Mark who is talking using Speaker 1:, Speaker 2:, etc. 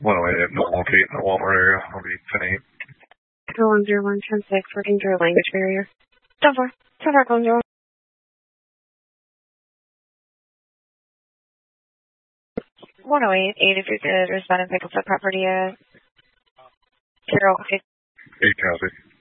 Speaker 1: 108, don't locate in the Walmart area. I'll be 10-8.
Speaker 2: 10116, working through a language barrier. 10-4. 10-4, calling 0. 108, if you could respond and pick up the property at 0.
Speaker 1: 8 copy.